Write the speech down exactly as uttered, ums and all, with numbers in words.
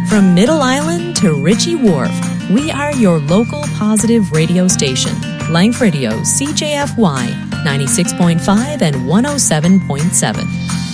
From Middle Island to Ritchie Wharf, we are your local positive radio station. Lank Radio, C J F Y, ninety-six point five and one oh seven point seven.